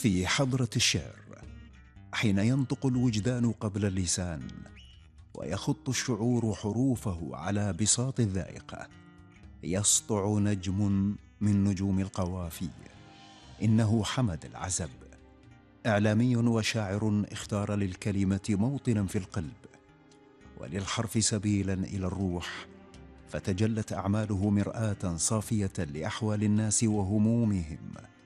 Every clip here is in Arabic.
في حضرة الشعر، حين ينطق الوجدان قبل اللسان ويخط الشعور حروفه على بساط الذائقة، يسطع نجم من نجوم القوافي. إنه حمد العزب، إعلامي وشاعر اختار للكلمة موطنا في القلب وللحرف سبيلا إلى الروح، فتجلت أعماله مرآة صافية لأحوال الناس وهمومهم،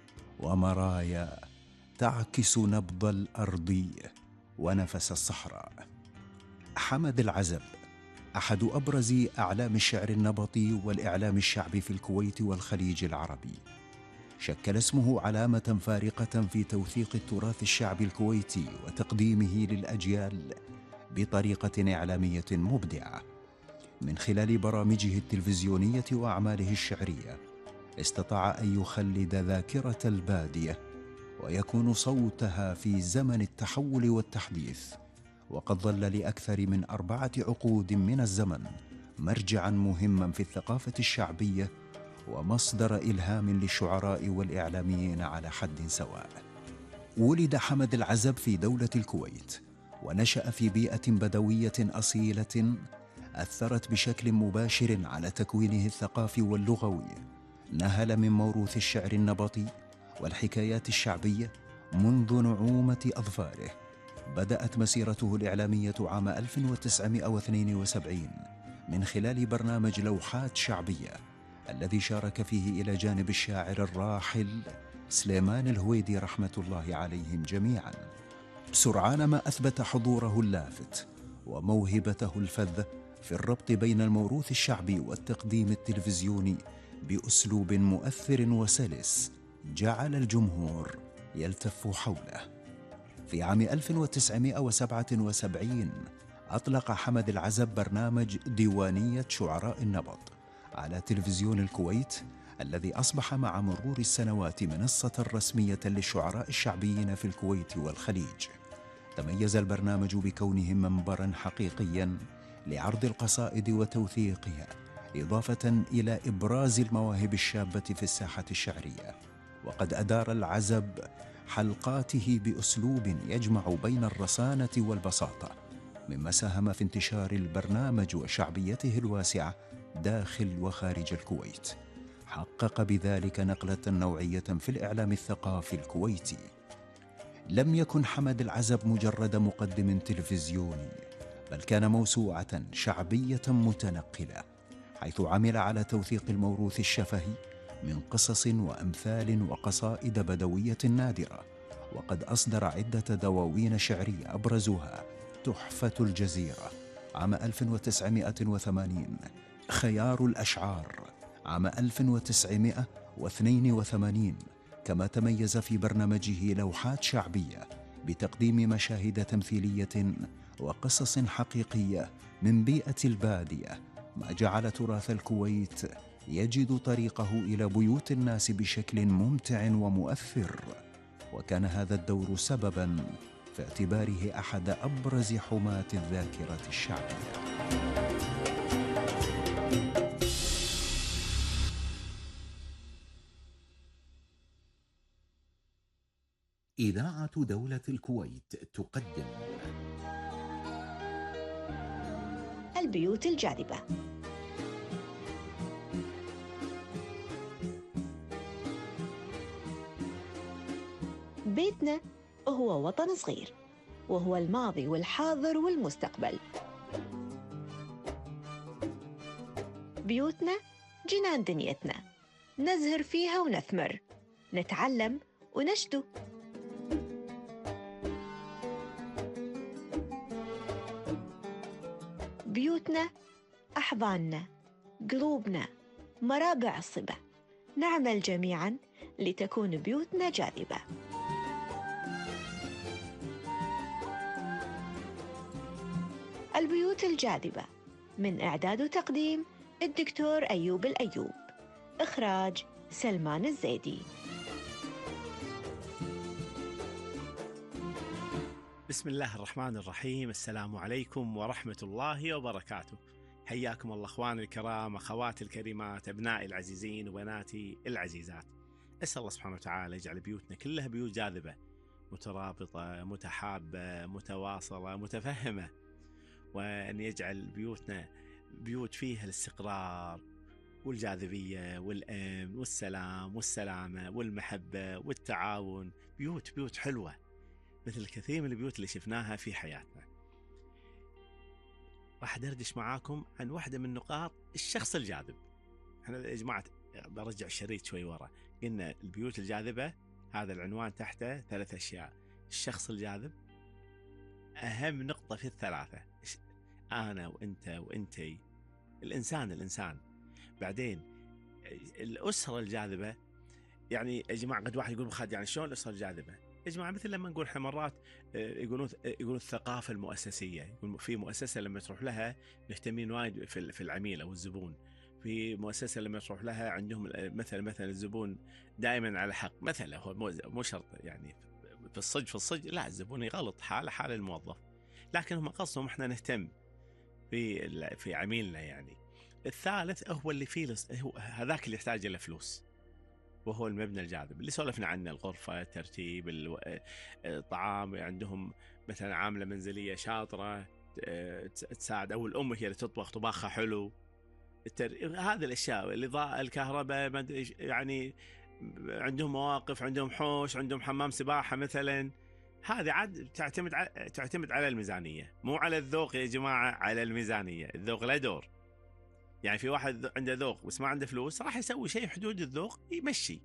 ومرايا تعكس نبض الأرض ونفس الصحراء. حمد العزب أحد أبرز أعلام الشعر النبطي والإعلام الشعبي في الكويت والخليج العربي. شكل اسمه علامة فارقة في توثيق التراث الشعبي الكويتي وتقديمه للأجيال بطريقة إعلامية مبدعة. من خلال برامجه التلفزيونية وأعماله الشعرية، استطاع أن يخلد ذاكرة البادية ويكون صوتها في زمن التحول والتحديث، وقد ظل لأكثر من 4 عقود من الزمن مرجعاً مهماً في الثقافة الشعبية ومصدر إلهام للشعراء والإعلاميين على حد سواء. ولد حمد العزب في دولة الكويت، ونشأ في بيئة بدوية أصيلة أثرت بشكل مباشر على تكوينه الثقافي واللغوي. نهل من موروث الشعر النبطي والحكايات الشعبية منذ نعومة أظفاره. بدأت مسيرته الإعلامية عام 1972 من خلال برنامج لوحات شعبية الذي شارك فيه إلى جانب الشاعر الراحل سليمان الهويدي رحمة الله عليهم جميعاً. سرعان ما أثبت حضوره اللافت وموهبته الفذة في الربط بين الموروث الشعبي والتقديم التلفزيوني بأسلوب مؤثر وسلس جعل الجمهور يلتف حوله. في عام 1977 أطلق حمد العزب برنامج ديوانية شعراء النبط على تلفزيون الكويت، الذي أصبح مع مرور السنوات منصة رسمية للشعراء الشعبيين في الكويت والخليج. تميز البرنامج بكونه منبراً حقيقياً لعرض القصائد وتوثيقها، إضافة إلى إبراز المواهب الشابة في الساحة الشعرية. وقد أدار العزب حلقاته بأسلوب يجمع بين الرصانة والبساطة، مما ساهم في انتشار البرنامج وشعبيته الواسعة داخل وخارج الكويت. حقق بذلك نقلة نوعية في الإعلام الثقافي الكويتي. لم يكن حمد العزب مجرد مقدم تلفزيوني، بل كان موسوعة شعبية متنقلة، حيث عمل على توثيق الموروث الشفهي من قصص وأمثال وقصائد بدوية نادرة. وقد أصدر عدة دواوين شعرية أبرزها تحفة الجزيرة عام 1980، خيار الأشعار عام 1982. كما تميز في برنامجه لوحات شعبية بتقديم مشاهد تمثيلية وقصص حقيقية من بيئة البادية، ما جعل تراث الكويت يجد طريقه إلى بيوت الناس بشكل ممتع ومؤثر. وكان هذا الدور سبباً في اعتباره أحد أبرز حماة الذاكرة الشعبية. إذاعة دولة الكويت تقدم البيوت الجاذبة. بيتنا هو وطن صغير، وهو الماضي والحاضر والمستقبل. بيوتنا جنان دنيتنا، نزهر فيها ونثمر، نتعلم ونشدو. بيوتنا أحضاننا، قلوبنا، مرابع الصبا. نعمل جميعاً لتكون بيوتنا جاذبة. البيوت الجاذبة، من إعداد وتقديم الدكتور أيوب الأيوب، إخراج سلمان الزيدي. بسم الله الرحمن الرحيم. السلام عليكم ورحمة الله وبركاته. حياكم الله أخواني الكرام، أخواتي الكريمات، أبنائي العزيزين وبناتي العزيزات. أسأل الله سبحانه وتعالى يجعل بيوتنا كلها بيوت جاذبة مترابطة، متحابة، متواصلة، متفهمة، وأن يجعل بيوتنا بيوت فيها الاستقرار والجاذبية والأمن والسلام والسلامة والمحبة والتعاون. بيوت حلوة مثل كثير من البيوت اللي شفناها في حياتنا. راح أدردش معاكم عن واحدة من نقاط الشخص الجاذب. احنا يا جماعة برجع الشريط شوي ورا، قلنا البيوت الجاذبة هذا العنوان تحته 3 أشياء. الشخص الجاذب أهم نقطة في الثلاثة، أنا وأنت وأنتي، الإنسان. بعدين الأسرة الجاذبة. يعني يا جماعة قد واحد يقول بخاد يعني شلون الأسرة الجاذبة؟ يا جماعة مثل لما نقول احنا مرات يقولون الثقافة المؤسسية. يقول في مؤسسة لما تروح لها مهتمين وايد في العميل أو الزبون. في مؤسسة لما تروح لها عندهم مثلا الزبون دائما على حق. مثلا هو مو شرط يعني في الصج لا، الزبون يغلط حال الموظف، لكن هم قصدهم احنا نهتم في عميلنا يعني. الثالث هو اللي فيه هو هذاك اللي يحتاج له فلوس، وهو المبنى الجاذب اللي سولفنا عنه، الغرفة، الترتيب، الطعام. عندهم مثلا عاملة منزلية شاطرة تساعد، أو الأم هي اللي تطبخ طباخها حلو. هذه الأشياء، الإضاءة، الكهرباء، يعني عندهم مواقف، عندهم حوش، عندهم حمام سباحة مثلا. هذه عاد تعتمد على الميزانية، مو على الذوق يا جماعة، على الميزانية. الذوق له دور. يعني في واحد عنده ذوق بس ما عنده فلوس، راح يسوي شيء حدود الذوق يمشي.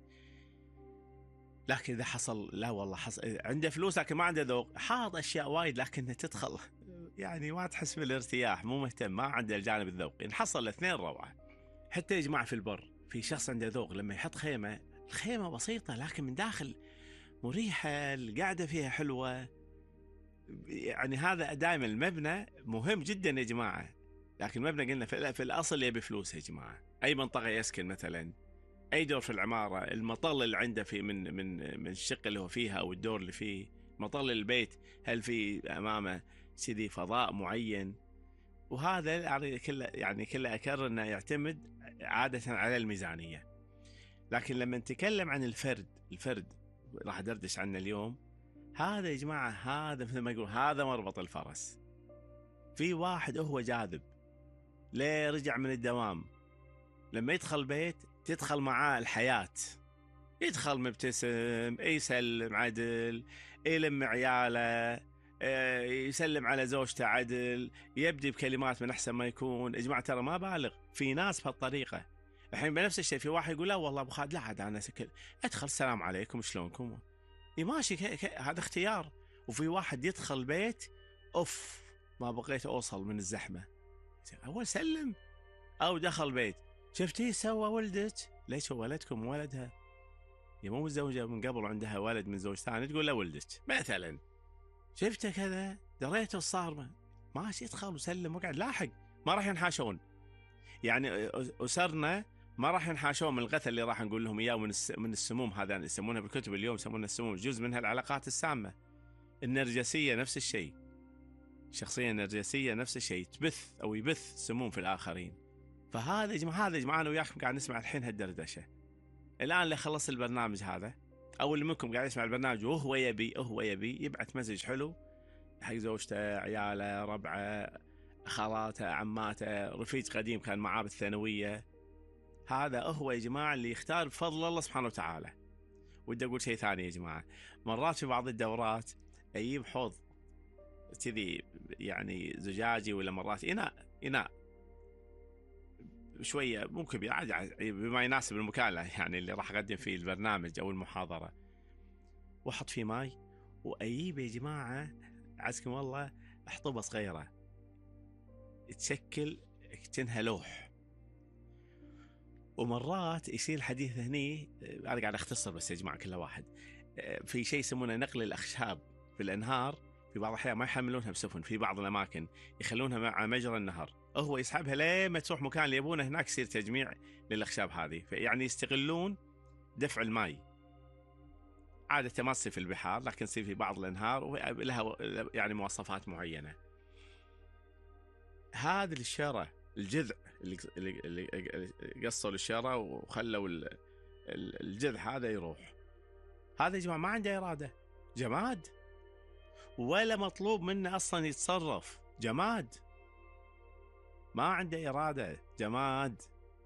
لكن إذا حصل لا والله عنده فلوس لكن ما عنده ذوق، حاط أشياء وايد لكنها تدخل يعني ما تحس بالارتياح، مو مهتم، ما عنده الجانب الذوقي. يعني حصل الاثنين روعة. حتى يا جماعة في البر في شخص عنده ذوق، لما يحط خيمة، الخيمة بسيطة لكن من داخل مريحة، القعدة فيها حلوة. يعني هذا دائما المبنى مهم جدا يا جماعة. لكن المبنى قلنا في الأصل يبي فلوس يا جماعة. أي منطقة يسكن مثلا، أي دور في العمارة، المطل اللي عنده في من الشقة اللي هو فيها أو الدور اللي فيه، مطل البيت، هل في أمامه سيدي فضاء معين. وهذا يعني كله أكرر أنه يعتمد عادة على الميزانية. لكن لما نتكلم عن الفرد راح أدردش عنه اليوم. هذا يا جماعة، هذا مثل ما يقول هذا مربط الفرس. في واحد هو جاذب، ليه رجع من الدوام، لما يدخل بيت تدخل معاه الحياة، يدخل مبتسم، يسلم عدل، يلم عياله، يسلم على زوجته عدل، يبدي بكلمات من أحسن ما يكون. يا جماعة ترى ما بالغ، في ناس بهالطريقة. الحين بنفس الشيء في واحد يقول لا والله أبو خالد لا عاد أنا أدخل السلام عليكم شلونكم، ماشي هذا اختيار. وفي واحد يدخل بيت أوف ما بقيت أوصل من الزحمة، أول سلم. أو دخل بيت شفتيه سوى ولدك، ليش هو ولدكم وولدها؟ هي مو متزوجة من قبل وعندها ولد من زوج ثاني تقول له ولدك مثلا، شفته كذا دريته صار ماشي، ادخل وسلم وقعد لاحق، ما راح ينحاشون. يعني أسرنا ما راح ينحاشون من الغث اللي راح نقول لهم إياه من السموم. هذا يسمونها بالكتب اليوم يسمونها السموم، جزء منها العلاقات السامة. النرجسية نفس الشيء، الشخصية النرجسية نفس الشيء، تبث أو يبث سموم في الآخرين. فهذا يا جماعة أنا وياكم قاعد نسمع الحين هالدردشة. الآن اللي خلص البرنامج هذا أو اللي منكم قاعد يسمع البرنامج وهو يبي يبعث مسج حلو حق زوجته، عياله، ربعه، خالاته، عماته، رفيق قديم كان معاه بالثانوية. هذا هو يا جماعة اللي يختار بفضل الله سبحانه وتعالى. ودي أقول شيء ثاني يا جماعة، مرات في بعض الدورات أجيب حوض كذي يعني زجاجي، ولا مرات إناء شوية مو كبير عادي بما يناسب المكان يعني اللي راح أقدم فيه البرنامج أو المحاضرة، وأحط فيه ماي، وأجيب يا جماعة عزكم والله أحطبة صغيرة تشكل كأنها لوح. ومرات يصير الحديث هني، أنا قاعد أختصر بس يا جماعة كل واحد، في شيء يسمونه نقل الأخشاب في الأنهار. في بعض الأحيان ما يحملونها بسفن، في بعض الأماكن يخلونها مع مجرى النهر، هو يسحبها لين ما تروح مكان اللي يبونه، هناك يصير تجميع للأخشاب هذه. يعني يستغلون دفع الماء. عادة ما تصير في البحار لكن تصير في بعض الأنهار ولها يعني مواصفات معينة. هذا الشارة الجذع اللي قصوا الشارة وخلوا الجذع هذا يروح، هذا يا جماعة ما عنده إرادة، جماد، ولا مطلوب منه أصلا يتصرف، جماد، ما عنده إرادة، جماد.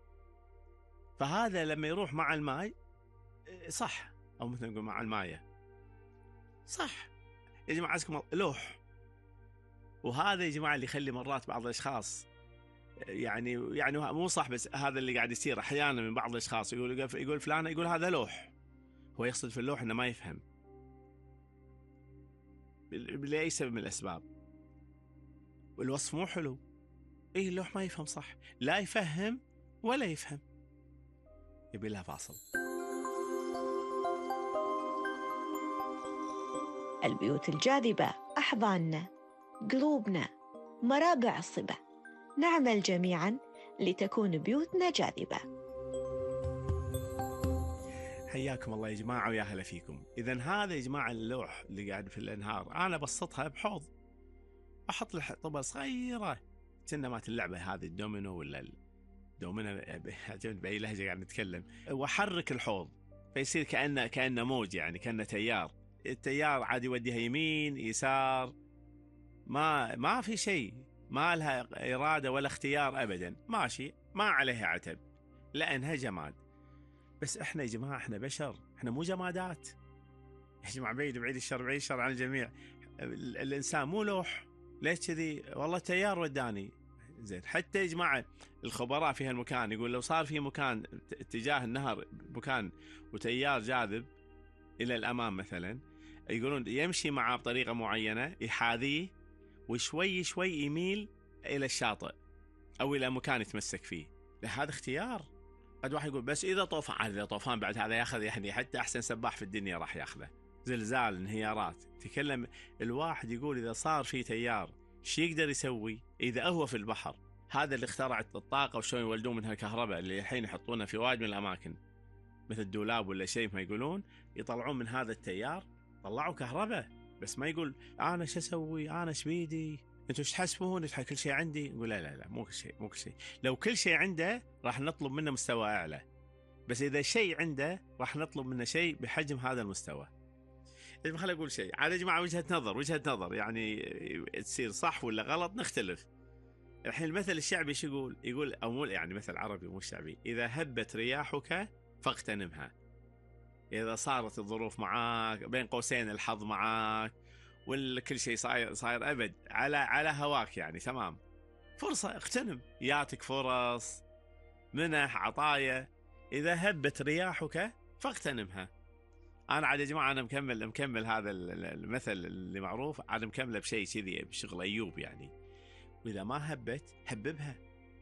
فهذا لما يروح مع الماء صح، أو مثل نقول مع الماية صح. يا جماعة عزكم لوح. وهذا يا جماعة اللي يخلي مرات بعض الأشخاص يعني مو صح، بس هذا اللي قاعد يصير أحيانا من بعض الأشخاص يقول فلان يقول هذا لوح، هو يقصد في اللوح إنه ما يفهم لأي سبب من الأسباب، والوصف مو حلو. إيه اللوح ما يفهم، صح، لا يفهم ولا يفهم، يبي لها فاصل. البيوت الجاذبة أحضاننا، قلوبنا، مرابع الصبا. نعمل جميعاً لتكون بيوتنا جاذبة. حياكم الله يا جماعة ويا هلا فيكم. إذن هذا يا جماعة اللوح اللي قاعد في الأنهار، أنا بسطها بحوض، أحط له طبة صغيرة كنا مات اللعبة هذه الدومينو ولا الدومينو بأي لهجة قاعد نتكلم، وأحرك الحوض فيصير كأنه موج، يعني كأنه تيار. التيار عادي يوديها يمين يسار، ما في شيء، ما لها إرادة ولا اختيار أبدا، ماشي ما عليها عتب لأنها جماد. بس إحنا يا جماعة إحنا بشر، إحنا مو جمادات يا جماعة. بعيد الشر عن الجميع. الإنسان مو لوح. ليش كذي؟ والله تيار وداني. زين، حتى يا جماعة الخبراء في هالمكان يقول لو صار في مكان اتجاه النهر مكان وتيار جاذب إلى الأمام مثلا، يقولون يمشي معه بطريقة معينة يحاذيه وشوي شوي يميل إلى الشاطئ أو إلى مكان يتمسك فيه. هذا اختيار. قد واحد يقول بس إذا طوفان بعد هذا ياخذ، يعني حتى أحسن سباح في الدنيا راح ياخذه، زلزال، انهيارات. تكلم الواحد يقول إذا صار في تيار شو يقدر يسوي إذا هو في البحر. هذا اللي اخترع الطاقة وشلون يولدون منها الكهرباء اللي الحين يحطونها في وايد من الأماكن مثل الدولاب ولا شيء، ما يقولون يطلعون من هذا التيار طلعوا كهرباء. بس ما يقول أنا شو أسوي، أنا إيش بيدي، أنتوا إيش تحسبون كل شيء عندي. يقول لا مو كل شيء. لو كل شيء عنده راح نطلب منه مستوى أعلى، بس إذا شيء عنده راح نطلب منه شيء بحجم هذا المستوى. خليني أقول شيء على جماعة، وجهة نظر يعني تصير صح ولا غلط نختلف. الحين المثل الشعبي شو يقول أو مو يعني مثل عربي مو شعبي، إذا هبت رياحك فاغتنمها. إذا صارت الظروف معاك بين قوسين الحظ معاك وكل شيء صاير أبد على هواك، يعني تمام، فرصة اغتنم، ياتك فرص منح عطايا. إذا هبت رياحك فاغتنمها. أنا عاد يا جماعة أنا مكمل هذا المثل اللي معروف، عاد مكمله بشيء كذي بشغل أيوب يعني. وإذا ما هبت هببها،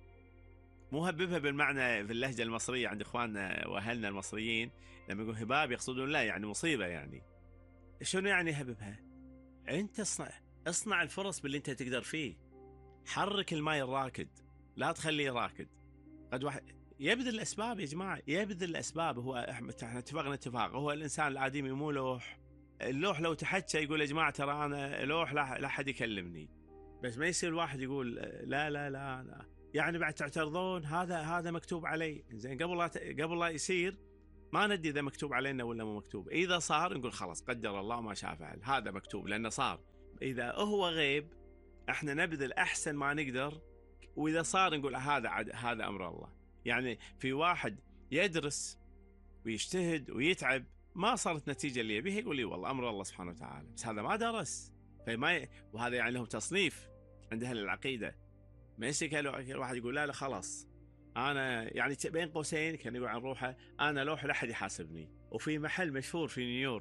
مو هببها بالمعنى في اللهجة المصرية عند إخواننا وأهلنا المصريين لما يقول هباب يقصدون لا يعني مصيبة. يعني شنو يعني هببها؟ أنت اصنع الفرص باللي أنت تقدر فيه. حرك الماء الراكد، لا تخليه راكد. قد واحد يبذل الأسباب يا جماعة، يبذل الأسباب. هو احنا اتفقنا اتفاق، هو الإنسان الآدمي مو لوح. اللوح لو تحكى يقول يا جماعة ترى أنا لوح لا حد يكلمني. بس ما يصير الواحد يقول لا أنا يعني بعد تعترضون هذا مكتوب علي. زين قبل لا يصير ما ندي إذا مكتوب علينا ولا مو مكتوب. إذا صار نقول خلاص قدر الله ما شاء فعل، هذا مكتوب لأنه صار. إذا هو غيب احنا نبذل أحسن ما نقدر، وإذا صار نقول هذا أمر الله. يعني في واحد يدرس ويجتهد ويتعب ما صارت نتيجة اللي يبيه يقول لي والله أمر الله سبحانه وتعالى، بس هذا ما درس وهذا يعني لهم تصنيف عند أهل العقيدة. ما يصير الواحد يقول لا خلاص أنا يعني بين قوسين كان يقول عن روحه أنا لوح لا أحد يحاسبني. وفي محل مشهور في نيويورك